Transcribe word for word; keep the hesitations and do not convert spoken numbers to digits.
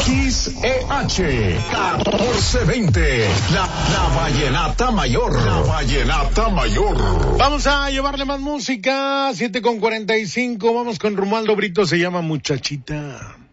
X E H catorce veinte, la, la vallenata mayor, la vallenata mayor. Vamos a llevarle más música, siete con cuarenta y cinco, vamos con Romualdo Brito, se llama Muchachita.